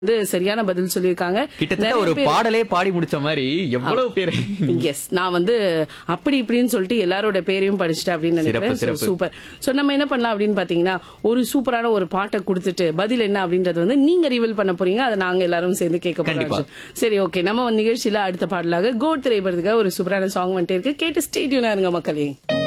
சரியான பதில் சொல்லியிருக்காங்க. கிட்டத்தட்ட ஒரு பாடலே பாடி முடிச்ச மாதிரி எவ்வளவு பேர். எஸ், நான் அப்படி இப்படின்னு சொல்லிட்டு எல்லாரோட பேரையும் படிச்சுட்டேன் அப்படின்னு நினைக்கிறேன். சிறப்பு. சூப்பர். சோ நம்ம என்ன பண்ணலாம் அப்படின்னு பாத்தீங்கன்னா, ஒரு சூப்பரான ஒரு பாட்டை கொடுத்துட்டு பதில் என்ன அப்படின்றது நீங்க ரிவீல் பண்ண போறீங்க. அதை நாங்க எல்லாரும் சேர்ந்து கேட்க போறோம். சரி, ஓகே. நம்ம நிகழ்ச்சியில அடுத்த பாடலாக கோட் திரைப்படத்துக்காக ஒரு சூப்பரான சாங் வந்துட்டே இருக்கு. கேட்டு ஸ்டே டியூனா இருங்க மக்களே.